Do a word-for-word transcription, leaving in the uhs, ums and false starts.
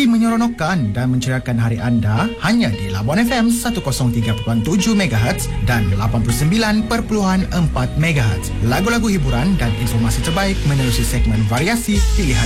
menyeronokkan dan menceriakan hari anda hanya di Labuan F M seratus tiga perpuluhan tujuh megahertz dan lapan puluh sembilan perpuluhan empat megahertz. Lagu-lagu hiburan dan informasi terbaik menerusi segmen variasi pilihan